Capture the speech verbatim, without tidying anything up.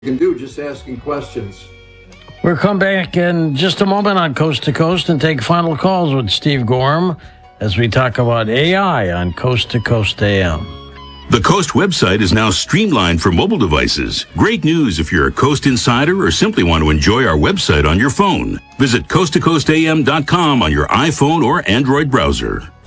can do just asking questions. We'll come back in just a moment on Coast to Coast and take final calls with Steve Gorham as we talk about A I on Coast to Coast A M. The Coast website is now streamlined for mobile devices. Great news if you're a Coast insider or simply want to enjoy our website on your phone. Visit coast to coast a m dot com on your iPhone or Android browser.